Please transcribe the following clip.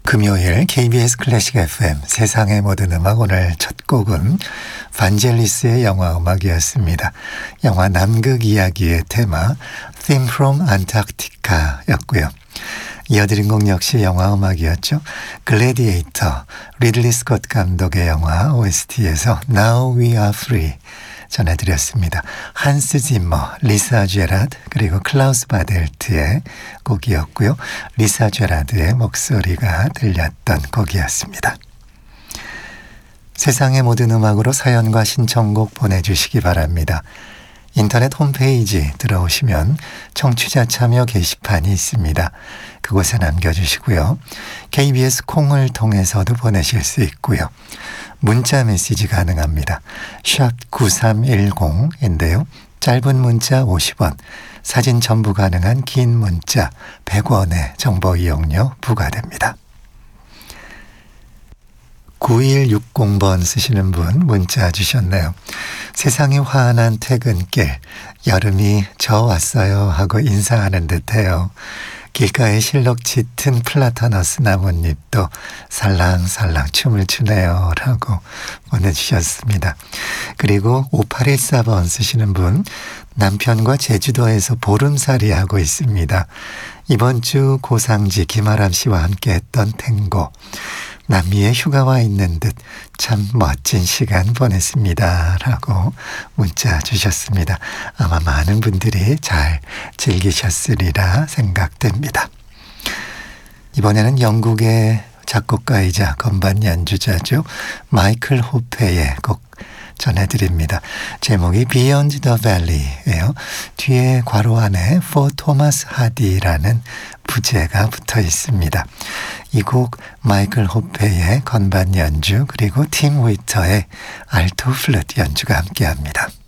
금요일 KBS 클래식 FM 세상의 모든 음악 오늘 첫 곡은 반젤리스의 영화 음악이었습니다. 영화 남극 이야기의 테마 Theme from Antarctica였고요. 이어드린 곡 역시 영화 음악이었죠. 글래디에이터 리들리 스콧 감독의 영화 OST에서 Now We Are Free 전해드렸습니다. 한스 짐머, 리사 제라드 그리고 클라우스 바델트의 곡이었고요. 리사 제라드의 목소리가 들렸던 곡이었습니다. 세상의 모든 음악으로 사연과 신청곡 보내주시기 바랍니다. 인터넷 홈페이지 들어오시면 청취자 참여 게시판이 있습니다. 그곳에 남겨주시고요. KBS 콩을 통해서도 보내실 수 있고요. 문자 메시지 가능합니다. 샵 9310인데요. 짧은 문자 50원, 사진 첨부 가능한 긴 문자 100원의 정보 이용료 부과됩니다. 9160번 쓰시는 분 문자 주셨네요. 세상이 환한 퇴근길, 여름이 저 왔어요 하고 인사하는 듯해요. 길가에 실록 짙은 플라타너스 나뭇잎도 살랑살랑 춤을 추네요 라고 보내주셨습니다. 그리고 5814번 쓰시는 분, 남편과 제주도에서 보름살이 하고 있습니다. 이번 주 고상지 김아람 씨와 함께 했던 탱고, 남미에 휴가와 있는 듯 참 멋진 시간 보냈습니다 라고 문자 주셨습니다. 아마 많은 분들이 잘 즐기셨으리라 생각됩니다. 이번에는 영국의 작곡가이자 건반 연주자죠. 마이클 호페의 곡 전해드립니다. 제목이 Beyond the Valley예요. 뒤에 괄호 안에 For Thomas Hardy라는 부제가 붙어 있습니다. 이 곡 마이클 호페의 건반 연주 그리고 팀 휘터의 알토 플룻 연주가 함께합니다.